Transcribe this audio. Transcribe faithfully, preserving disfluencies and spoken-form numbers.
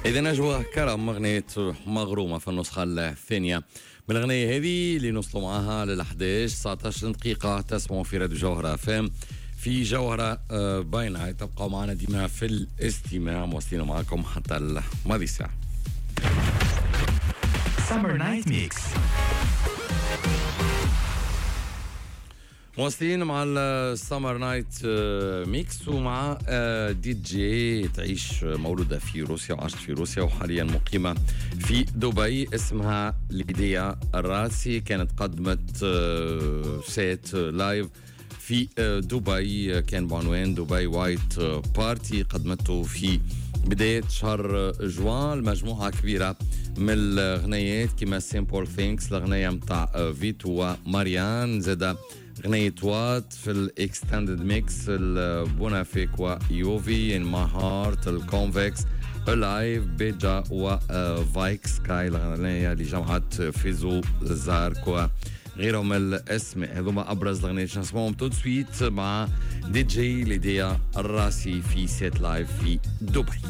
إذا نجوى كرم أغنية مغرومة في النسخة الثانية من الأغنية هذه اللي نوصلوا معها لل أحد عشر تسعة عشر دقيقة. تسمعوا في راديو جوهرة فام في جوهرة باينة. تبقوا معنا ديما في الاستماع، مواصلين معكم حتى الماضي الساعة. Summer Night Mix. مواصلين مع السمر نايت ميكس ومع دي جي تعيش مولودة في روسيا وعاشت في روسيا وحاليا مقيمة في دبي، اسمها ليديا الراسي. كانت قدمت سيت لايف في دبي كان بعنوان دبي وايت بارتي، قدمته في بداية شهر جوان. المجموعة كبيرة من الغنيات كما سيمبل ثينكس، الغنية متاع فيتو وماريان، زادا غنية وات في الاكستندد ميكس، البونافيك ويوفي، ان ماي هارت، الكونفكس، الايف، بيجا وفايك سكاي، الغنية اللي جمعت فيزو زارك وغيرهم من الاسماء. هذوما ابرز الاغنيات نسمعهم تو سويت مع دي جي ليديا الراسي في سيت لايف في دبي.